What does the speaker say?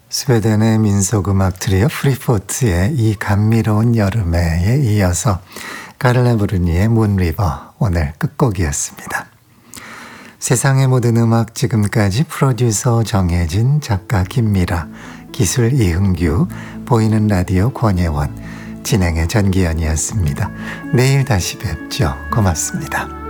스웨덴의 민속음악 트리오 프리포트의 이 감미로운 여름에에 이어서 카를라 브루니의 문리버 오늘 끝곡이었습니다. 세상의 모든 음악 지금까지 프로듀서 정혜진, 작가 김미라, 기술 이흥규, 보이는 라디오 권예원, 진행의 전기현이었습니다. 내일 다시 뵙죠. 고맙습니다.